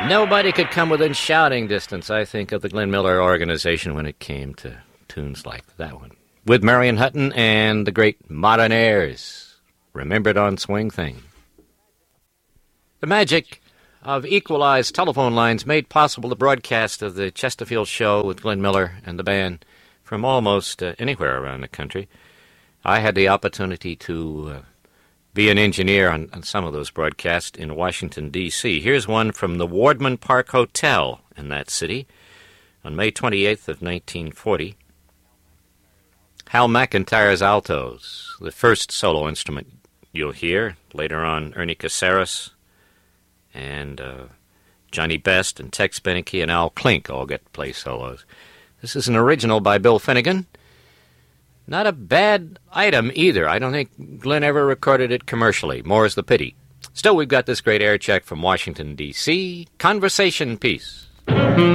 Nobody could come within shouting distance, I think, of the Glenn Miller Organization when it came to tunes like that one. With Marion Hutton and the great Modern Airs, remembered on Swing Thing. The magic of equalized telephone lines made possible the broadcast of the Chesterfield Show with Glenn Miller and the band from almost anywhere around the country. I had the opportunity to be an engineer on some of those broadcasts in Washington, D.C. Here's one from the Wardman Park Hotel in that city on May 28th of 1940. Hal McIntyre's altos, the first solo instrument you'll hear. Later on, Ernie Caceres and Johnny Best and Tex Beneke and Al Klink all get to play solos. This is an original by Bill Finnegan. Not a bad item either. I don't think Glenn ever recorded it commercially. More's the pity. Still, we've got this great air check from Washington, D.C. Conversation piece.